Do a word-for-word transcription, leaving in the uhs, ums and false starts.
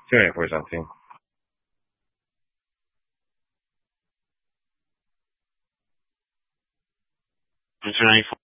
这样也会想听。主持人